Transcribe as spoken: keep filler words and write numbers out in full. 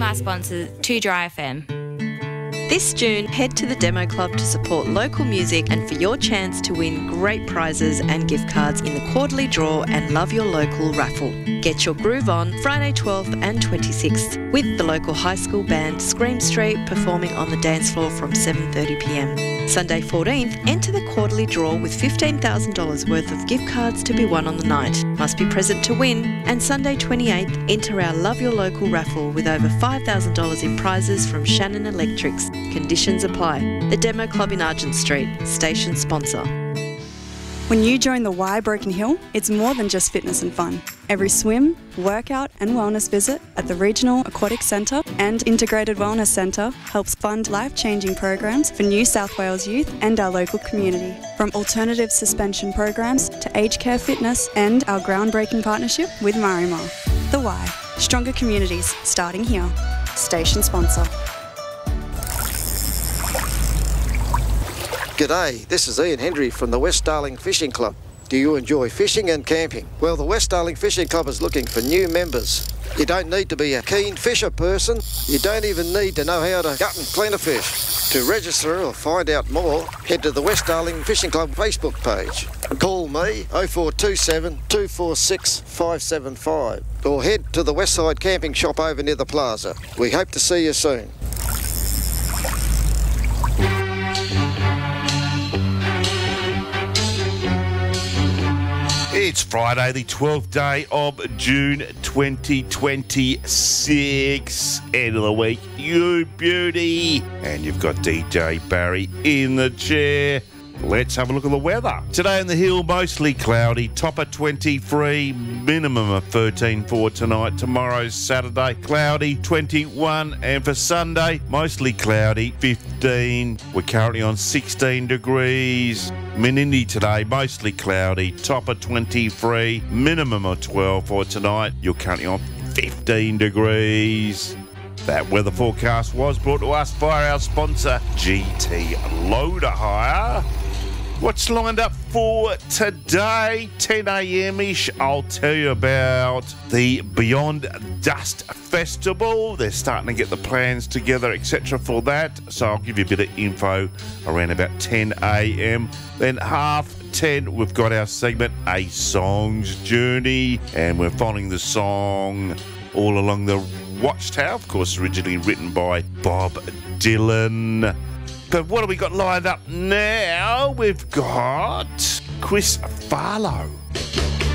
our sponsors, two Dry F M. This June, head to the Demo Club to support local music and for your chance to win great prizes and gift cards in the quarterly draw and Love Your Local raffle. Get your groove on Friday twelfth and twenty-sixth with the local high school band Scream Street performing on the dance floor from seven thirty p m. Sunday fourteenth, enter the quarterly draw with fifteen thousand dollars worth of gift cards to be won on the night. Must be present to win. And Sunday twenty-eighth, enter our Love Your Local raffle with over five thousand dollars in prizes from Shannon Electrics. Conditions apply. The Demo Club in Argent Street, station sponsor. When you join the Y Broken Hill, it's more than just fitness and fun. Every swim, workout and wellness visit at the Regional Aquatic Centre and Integrated Wellness Centre helps fund life-changing programs for New South Wales youth and our local community. From alternative suspension programs to aged care fitness and our groundbreaking partnership with Marimar. The Y, stronger communities starting here. Station sponsor. G'day, this is Ian Hendry from the West Darling Fishing Club. Do you enjoy fishing and camping? Well, the West Darling Fishing Club is looking for new members. You don't need to be a keen fisher person. You don't even need to know how to gut and clean a fish. To register or find out more, head to the West Darling Fishing Club Facebook page. Call me oh four two seven, two four six, five seven five or head to the Westside Camping Shop over near the plaza. We hope to see you soon. It's Friday, the twelfth day of June twenty twenty-six. End of the week, you beauty. And you've got D J Barry in the chair. Let's have a look at the weather. Today on the hill, mostly cloudy, top of twenty-three, minimum of thirteen for tonight. Tomorrow's Saturday, cloudy, twenty-one. And for Sunday, mostly cloudy, fifteen. We're currently on sixteen degrees. Menindee today, mostly cloudy, top of twenty-three, minimum of twelve for tonight. You're currently on fifteen degrees. That weather forecast was brought to us by our sponsor, G T Loader Hire. What's lined up for today, ten a m-ish, I'll tell you about the Beyond Dust Festival. They're starting to get the plans together, et cetera for that. So I'll give you a bit of info around about ten a m. Then half ten, we've got our segment, A Song's Journey. And we're following the song All Along the Watchtower, of course, originally written by Bob Dylan. But what have we got lined up now? We've got Chris Farlow.